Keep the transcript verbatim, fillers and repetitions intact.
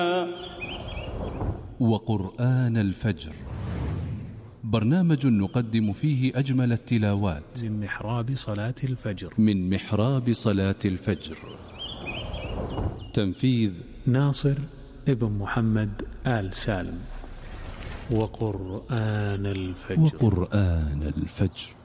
وقرآن الفجر، برنامج نقدم فيه أجمل التلاوات من محراب صلاة الفجر من محراب صلاة الفجر. تنفيذ ناصر ابن محمد آل سالم. وقرآن الفجر وقرآن الفجر